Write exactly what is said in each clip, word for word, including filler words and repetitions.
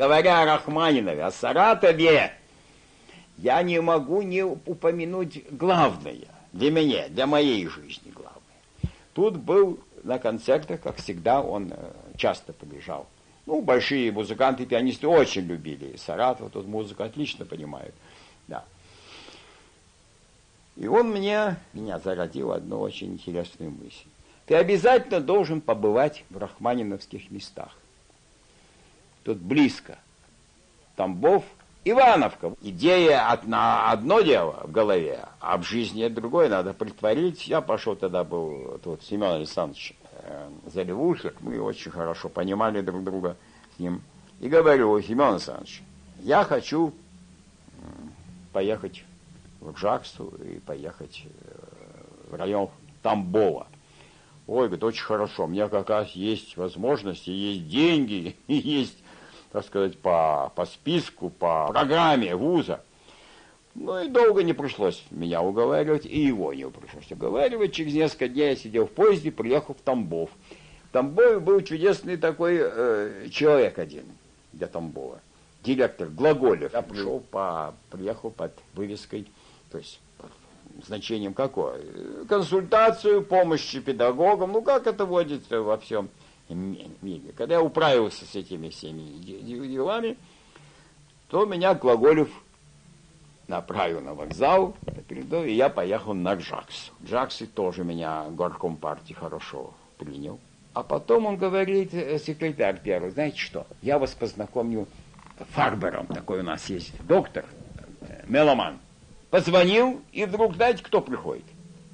Говоря о Рахманинове, о Саратове, я не могу не упомянуть главное для меня, для моей жизни главное. Тут был на концертах, как всегда, он часто приезжал. Ну, большие музыканты, пианисты очень любили Саратов, тут музыку отлично понимают. Да. И он мне, меня зародил одну очень интересную мысль. Ты обязательно должен побывать в рахманиновских местах. Тут близко. Тамбов, Ивановка. Идея одна, одно дело в голове, а в жизни это другое, надо притворить. Я пошел тогда, был тут Семен Александрович э, Заливушек, мы очень хорошо понимали друг друга с ним. И говорю: Семен Александрович, я хочу э, поехать в Ржаксу и поехать э, в район Тамбова. Ой, говорит, очень хорошо, у меня как раз есть возможности, есть деньги, есть, так сказать, по, по списку, по программе вуза. Ну и долго не пришлось меня уговаривать, и его не пришлось уговаривать. Через несколько дней я сидел в поезде, приехал в Тамбов. В Тамбове был чудесный такой э, человек один для Тамбова, директор Глаголев. Я пришел по, приехал под вывеской, то есть значением какое? Консультацию, помощи педагогам, ну как это водится во всем мире. Когда я управился с этими всеми делами, то меня Глаголев направил на вокзал, и я поехал на Ржакс. Ржакс тоже меня горком партии хорошо принял. А потом он говорит, секретарь первый, знаете что, я вас познакомлю Фарбером, такой у нас есть доктор, меломан. Позвонил, и вдруг, знаете, кто приходит?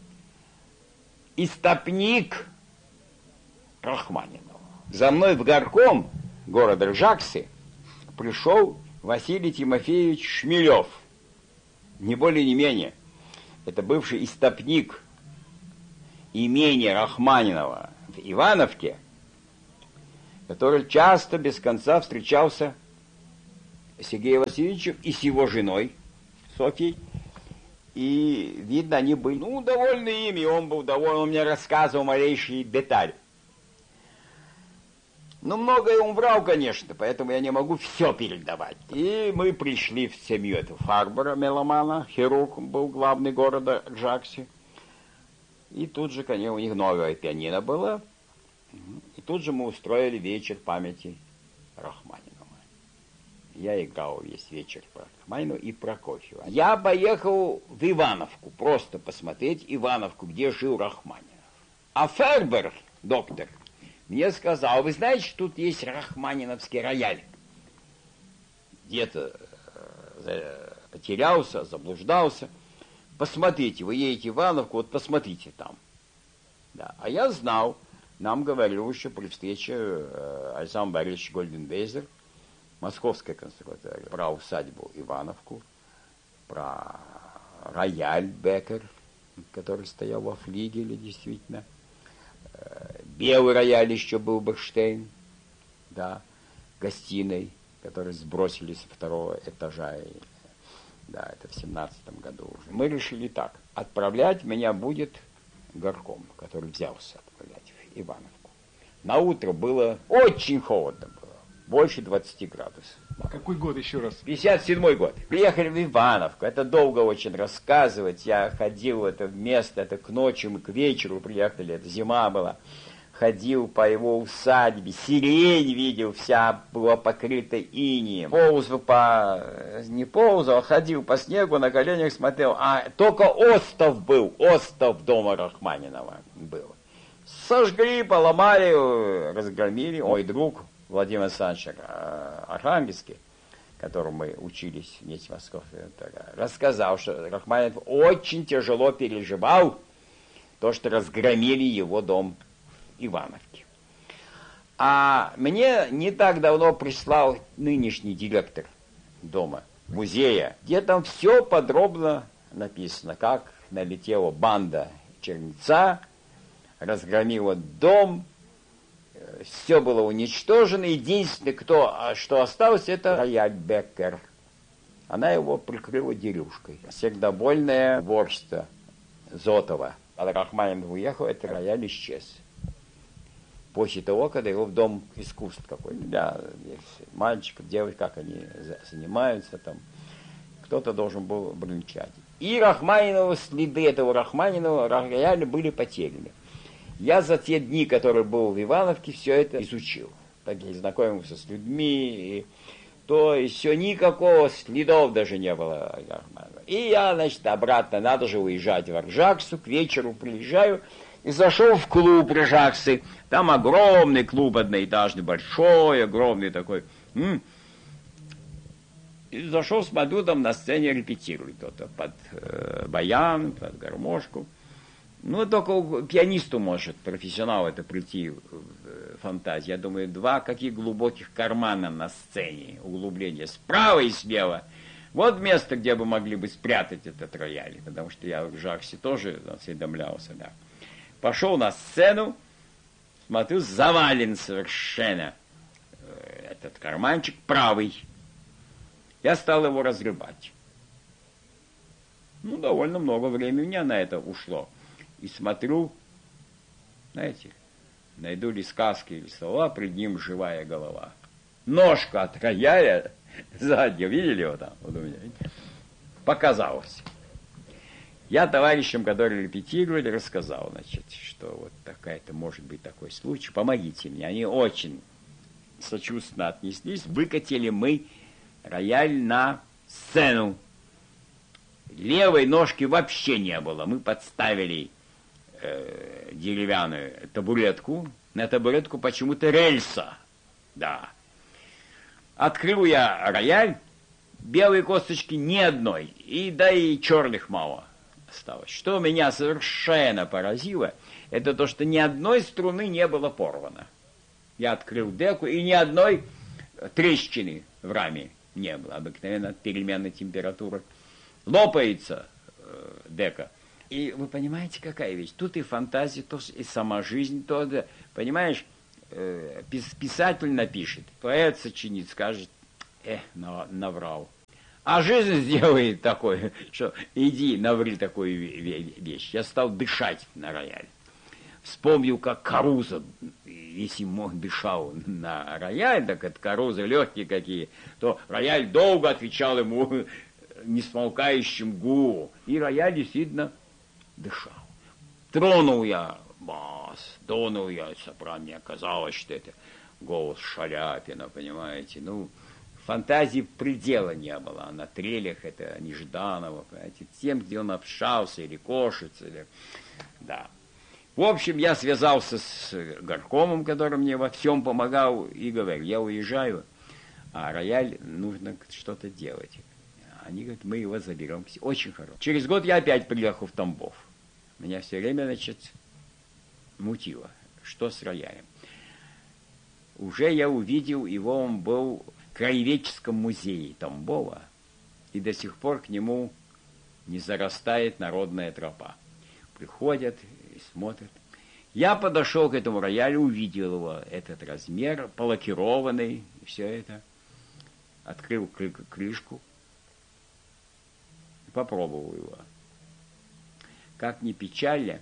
Истопник Рахманинова. За мной в горком города Ржаксы пришел Василий Тимофеевич Шмелев. Не более, не менее. Это бывший истопник имения Рахманинова в Ивановке, который часто без конца встречался с Сергеем Васильевичем и с его женой Софьей. И, видно, они были, ну, довольны ими, он был доволен, он мне рассказывал малейшие детали. Ну, многое он врал, конечно, поэтому я не могу все передавать. И мы пришли в семью этого Фарбера, меломана, хирург был главный города Ржакси. И тут же, конечно, у них новое пианино было. И тут же мы устроили вечер памяти Рахманинова. Я играл весь вечер про Рахманинова и Прокофьева. Я поехал в Ивановку, просто посмотреть Ивановку, где жил Рахманинов. А Фербер, доктор, мне сказал, вы знаете, что тут есть рахманиновский рояль? Где-то э, потерялся, заблуждался. Посмотрите, вы едете в Ивановку, вот посмотрите там. Да. А я знал, нам говорил еще при встрече э, Александр Борисович Гольденвейзер, Московская консерватория, про усадьбу Ивановку, про рояль Беккер, который стоял во флигеле, действительно. Белый рояль еще был Бехштейн, да, гостиной, который сбросили со второго этажа. И, да, это в семнадцатом году уже. Мы решили так, отправлять меня будет горком, который взялся отправлять в Ивановку. На утро было очень холодно было. Больше двадцати градусов. Какой год еще раз? пятьдесят седьмой год. Приехали в Ивановку. Это долго очень рассказывать. Я ходил в это место, это к ночи, мы к вечеру приехали, это зима была. Ходил по его усадьбе, сирень видел, вся была покрыта инеем. Ползал по... не ползал, а ходил по снегу, на коленях смотрел. А только остов был, остов дома Рахманинова был. Сожгли, поломали, разгромили. Мой друг Владимир Александрович Архангельский, которому мы учились вместе в Москве, рассказал, что Рахманинов очень тяжело переживал то, что разгромили его дом в Ивановке. А мне не так давно прислал нынешний директор дома, музея, где там все подробно написано, как налетела банда Чернеца, разгромила дом, все было уничтожено. Единственное, кто, что осталось, это рояль Беккер. Она его прикрыла дерюшкой. Сердобольное ворство Зотова. Когда Рахманинов уехал, этот рояль исчез. после того, когда его в дом искусств какой-то, для мальчиков, девочек, как они занимаются там, кто-то должен был бренчать. И Рахманинова, следы этого Рахманинова рояля были потеряны. Я за те дни, которые был в Ивановке, все это изучил. Так я знакомился с людьми, и то есть все, никакого следов даже не было Рахманинова. И я, значит, обратно, надо же уезжать в Аржаксу, к вечеру приезжаю, и зашел в клуб Ржаксы. Там огромный клуб одноэтажный, большой, огромный такой. И зашел, смотрю, там на сцене репетирует кто-то под э, баян, под гармошку. Ну, только пианисту может, профессионал, это прийти в фантазию. Я думаю, два каких глубоких кармана на сцене, углубления справа и слева. Вот место, где бы могли бы спрятать этот рояль, потому что я в Ржаксе тоже осведомлялся, да. Пошел на сцену, смотрю, завален совершенно этот карманчик правый. Я стал его разрывать. Ну, довольно много времени у меня на это ушло. И смотрю, знаете, найду ли сказки или слова, пред ним живая голова. Ножка от рояля сзади, видели его там? Вот у меня, видите? Показалось. Я товарищам, которые репетировали, рассказал, значит, что вот такая-то может быть такой случай. Помогите мне. Они очень сочувственно отнеслись. Выкатили мы рояль на сцену. Левой ножки вообще не было. Мы подставили э, деревянную табуретку. На табуретку почему-то рельса. Да. Открыл я рояль. Белой косточки ни одной. И да и черных мало осталось. Что меня совершенно поразило, это то, что ни одной струны не было порвано. Я открыл деку, и ни одной трещины в раме не было. Обыкновенно от переменной температуры лопается э, дека. И вы понимаете, какая вещь? Тут и фантазия, то и сама жизнь, то, да, понимаешь, э, писатель напишет, поэт сочинит, скажет, эх, наврал. А жизнь сделает такое, что иди, наври такую вещь. Я стал дышать на рояль. Вспомнил, как Каруза, если мог, дышал на рояль, так это Каруза легкие какие, то рояль долго отвечал ему несмолкающим гулом. И рояль действительно дышал. Тронул я бас, тронул я сопрано. Мне оказалось, что это голос Шаляпина, понимаете, ну... Фантазии предела не было. А на трелях это Нежданова, понимаете, тем, где он общался, или Кошиц, или... Да. В общем, я связался с горкомом, который мне во всем помогал, и говорю, я уезжаю, а рояль нужно что-то делать. Они говорят, мы его заберем. Очень хорошо. Через год я опять приехал в Тамбов. Меня все время, значит, мутило. Что с роялем? Уже я увидел его, он был... в Краеведческом музее Тамбова, и до сих пор к нему не зарастает народная тропа. Приходят и смотрят. Я подошел к этому роялю, увидел его, этот размер, полакированный, и все это. Открыл крышку, попробовал его. Как ни печально,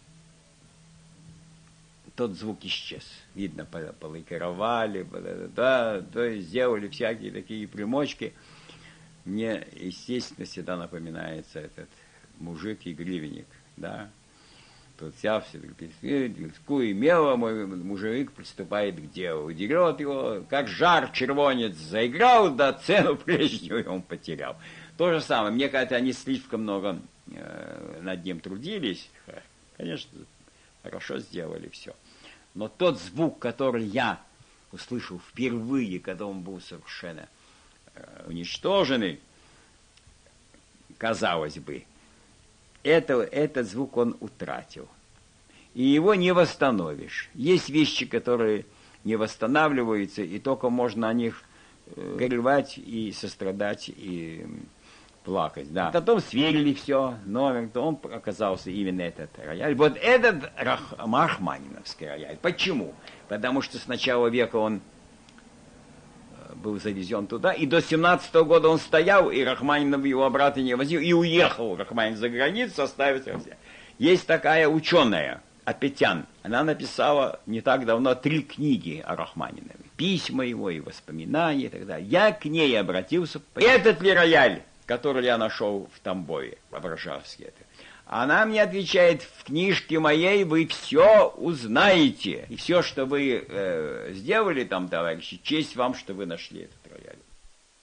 тот звук исчез. Видно, полакировали, да, то есть сделали всякие такие примочки. Мне, естественно, всегда напоминается этот мужик и гривенник, да. Тут вся все леску и мело, мой мужик приступает к делу, дерет его, как жар червонец заиграл, да цену прежнюю он потерял. То же самое, мне кажется, они слишком много э, над ним трудились, конечно, хорошо сделали все. Но тот звук, который я услышал впервые, когда он был совершенно э, уничтоженный, казалось бы, это, этот звук он утратил. И его не восстановишь. Есть вещи, которые не восстанавливаются, и только можно о них э, горевать и сострадать, и плакать. Да. Потом сверили все, номер, то он оказался именно этот рояль. Вот этот рахманиновский рояль. Почему? Потому что с начала века он был завезен туда, и до семнадцатого года он стоял, и Рахманинов его обратно не возил, и уехал Рахманинов за границу, оставил все. Есть такая ученая, Апетян, она написала не так давно три книги о Рахманинове. Письма его и воспоминания и так далее. Я к ней обратился. Этот ли рояль, который я нашел в Тамбове, в Ображавске, это. Она мне отвечает, в книжке моей вы все узнаете. И все, что вы э, сделали там, товарищи, честь вам, что вы нашли это.